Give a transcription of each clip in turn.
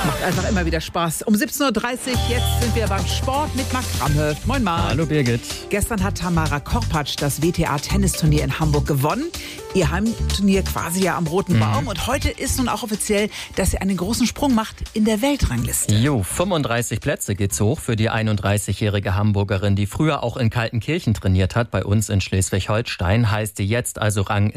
Macht einfach immer wieder Spaß. Um 17.30 Uhr, jetzt sind wir beim Sport mit Marc Kramhöft. Moin Marc. Hallo Birgit. Gestern hat Tamara Korpatsch das WTA-Tennisturnier in Hamburg gewonnen. Ihr Heimturnier quasi ja am Roten Baum. Und heute ist nun auch offiziell, dass sie einen großen Sprung macht in der Weltrangliste. 35 Plätze geht's hoch für die 31-jährige Hamburgerin, die früher auch in Kaltenkirchen trainiert hat, bei uns in Schleswig-Holstein. Heißt sie jetzt also Rang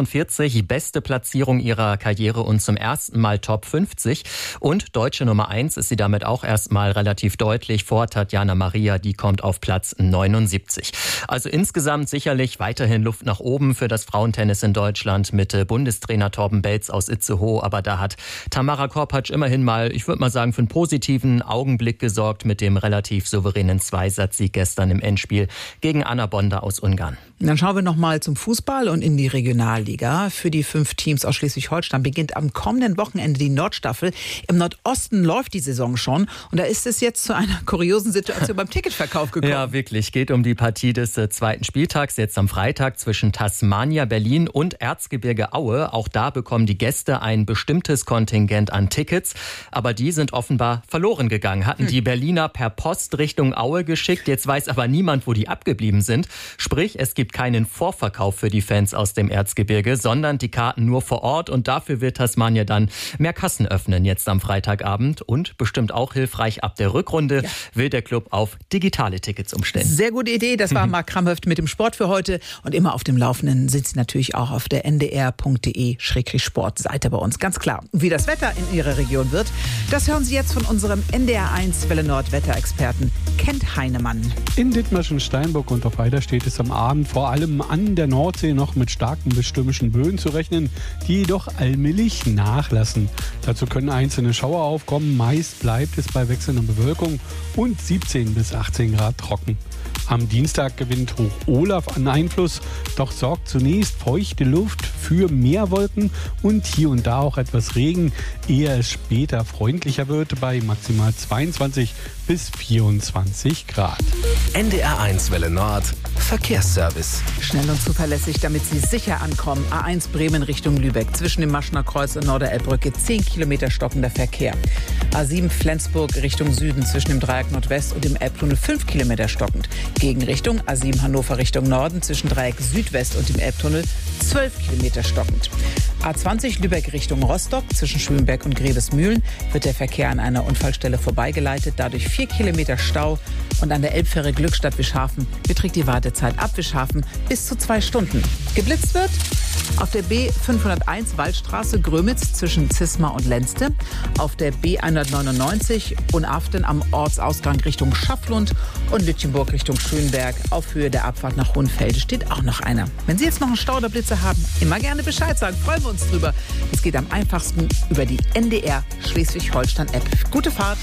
46, beste Platzierung ihrer Karriere und zum ersten Mal Top 50. Und deutsche Nummer 1 ist sie damit auch erstmal relativ deutlich vor Tatjana Maria, die kommt auf Platz 79. Also insgesamt sicherlich weiterhin Luft nach oben für das Frauentennis in Deutschland mit Bundestrainer Torben Belz aus Itzehoe. Aber da hat Tamara Korpatsch immerhin mal, ich würde mal sagen, für einen positiven Augenblick gesorgt mit dem relativ souveränen Zweisatzsieg gestern im Endspiel gegen Anna Bonda aus Ungarn. Dann schauen wir nochmal zum Fußball und in die Regionalliga. Für die 5 Teams aus Schleswig-Holstein beginnt am kommenden Wochenende die Nordstaffel. Im Nordosten läuft die Saison schon und da ist es jetzt zu einer kuriosen Situation beim Ticketverkauf gekommen. Ja, wirklich. Geht um die Partie des zweiten Spieltags, jetzt am Freitag zwischen Tasmania Berlin und Erzgebirge Aue. Auch da bekommen die Gäste ein bestimmtes Kontingent an Tickets, aber die sind offenbar verloren gegangen. Hatten die Berliner per Post Richtung Aue geschickt, jetzt weiß aber niemand, wo die abgeblieben sind. Sprich, es gibt keinen Vorverkauf für die Fans aus dem Erzgebirge, sondern die Karten nur vor Ort und dafür wird Tasmania dann mehr Kassen öffnen jetzt am Freitagabend und bestimmt auch hilfreich ab der Rückrunde will der Club auf digitale Tickets umstellen. Sehr gute Idee, das war Marc Kramhöft mit dem Sport für heute und immer auf dem Laufenden sind Sie natürlich auch auf der ndr.de/Sport-Seite bei uns, ganz klar. Wie das Wetter in Ihrer Region wird, das hören Sie jetzt von unserem NDR1 Welle Nord Wetterexperten Kent Heinemann. In Dithmarschen, Steinburg und auf Eiderstedt ist am Abend vor allem an der Nordsee noch mit starken bis stürmischen Böen zu rechnen, die jedoch allmählich nachlassen. Dazu können einzelne Schauer aufkommen, meist bleibt es bei wechselnder Bewölkung und 17 bis 18 Grad trocken. Am Dienstag gewinnt Hoch Olaf an Einfluss, doch sorgt zunächst feuchte Luft für mehr Wolken und hier und da auch etwas Regen, ehe es später freundlicher wird bei maximal 22 bis 24 Grad. NDR1 Welle Nord Verkehrsservice. Schnell und zuverlässig, damit Sie sicher ankommen. A1 Bremen Richtung Lübeck. Zwischen dem Maschener Kreuz und Norderelbbrücke 10 Kilometer stockender Verkehr. A7 Flensburg Richtung Süden. Zwischen dem Dreieck Nordwest und dem Elbtunnel 5 Kilometer stockend. Gegenrichtung A7 Hannover Richtung Norden. Zwischen Dreieck Südwest und dem Elbtunnel 12 Kilometer stockend. A20 Lübeck Richtung Rostock. Zwischen Schönberg und Grevesmühlen wird der Verkehr an einer Unfallstelle vorbeigeleitet. Dadurch 4 Kilometer Stau. Und an der Elbfähre Glückstadt-Wischhafen beträgt die Wartezeit ab Wischhafen bis zu 2 Stunden. Geblitzt wird auf der B501 Waldstraße Grömitz zwischen Zismar und Lenzte, auf der B199 Unaften am Ortsausgang Richtung Schafflund und Lütjenburg Richtung Schönberg. Auf Höhe der Abfahrt nach Hohenfelde steht auch noch einer. Wenn Sie jetzt noch einen Stau oder Blitze haben, immer gerne Bescheid sagen, freuen wir uns drüber. Es geht am einfachsten über die NDR Schleswig-Holstein-App. Gute Fahrt!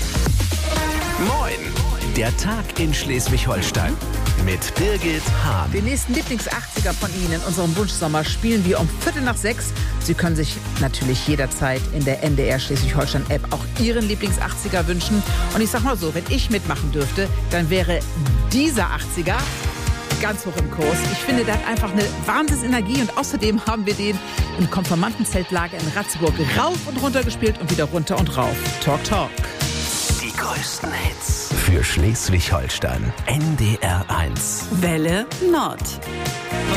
Moin! Der Tag in Schleswig-Holstein mit Birgit Hahn. Den nächsten Lieblings-80er von Ihnen in unserem Wunschsommer spielen wir um 5:45. Sie können sich natürlich jederzeit in der NDR Schleswig-Holstein-App auch Ihren Lieblings-80er wünschen. Und ich sag mal so, wenn ich mitmachen dürfte, dann wäre dieser 80er ganz hoch im Kurs. Ich finde, der hat einfach eine Wahnsinnsenergie und außerdem haben wir den im Konfirmandenzeltlager in Ratzeburg rauf und runter gespielt und wieder runter und rauf. Talk, Talk. Die größten Hits für Schleswig-Holstein. NDR1. Welle Nord.